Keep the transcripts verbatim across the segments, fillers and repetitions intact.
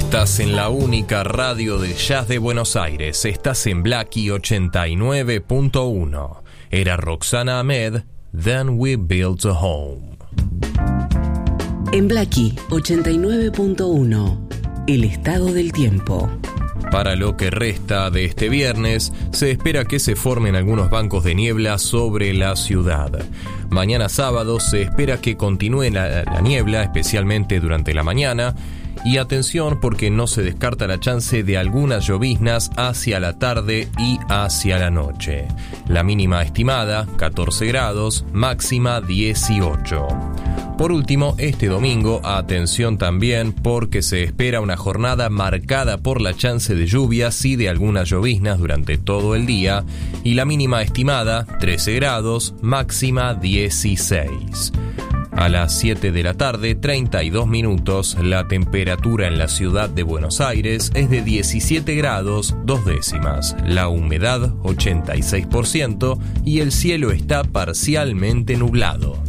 Estás en la única radio de jazz de Buenos Aires. Estás en Blackie ochenta y nueve punto uno. Era Roxana Ahmed, Then We Built a Home. En Blackie ochenta y nueve punto uno, el estado del tiempo. Para lo que resta de este viernes, se espera que se formen algunos bancos de niebla sobre la ciudad. Mañana sábado se espera que continúe la, la niebla, especialmente durante la mañana. Y atención porque no se descarta la chance de algunas lloviznas hacia la tarde y hacia la noche. La mínima estimada, catorce grados, máxima dieciocho. Por último, este domingo, atención también porque se espera una jornada marcada por la chance de lluvias y de algunas lloviznas durante todo el día, y la mínima estimada, trece grados, máxima dieciséis. A las siete de la tarde, treinta y dos minutos, la temperatura en la ciudad de Buenos Aires es de diecisiete grados, dos décimas. La humedad, ochenta y seis por ciento, y el cielo está parcialmente nublado.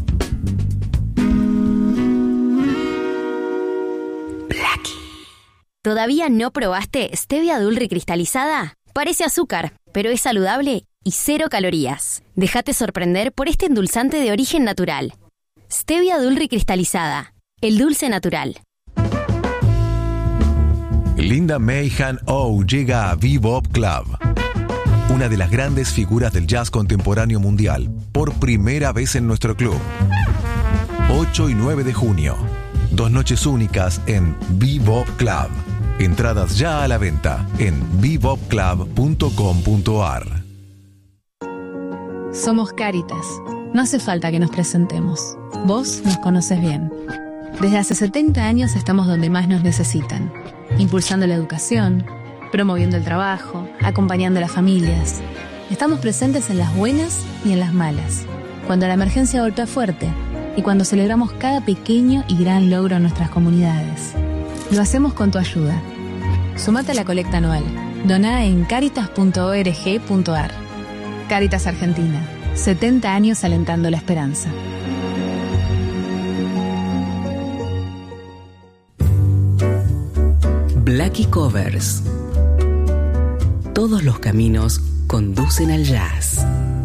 ¿Todavía no probaste Stevia Dulri cristalizada? Parece azúcar, pero es saludable y cero calorías. Déjate sorprender por este endulzante de origen natural. Stevia Dulri cristalizada, el dulce natural. Linda May Han-Oh llega a Bebop Club, una de las grandes figuras del jazz contemporáneo mundial, por primera vez en nuestro club. ocho y nueve de junio, dos noches únicas en Bebop Club. Entradas ya a la venta en bebop club punto com punto a r. Somos Cáritas. No hace falta que nos presentemos. Vos nos conoces bien. Desde hace setenta años estamos donde más nos necesitan, impulsando la educación, promoviendo el trabajo, acompañando a las familias. Estamos presentes en las buenas y en las malas, cuando la emergencia golpea fuerte y cuando celebramos cada pequeño y gran logro en nuestras comunidades. Lo hacemos con tu ayuda. Sumate a la colecta anual. Doná en caritas punto org punto a r. Cáritas Argentina. setenta años alentando la esperanza. Blackie Covers. Todos los caminos conducen al jazz.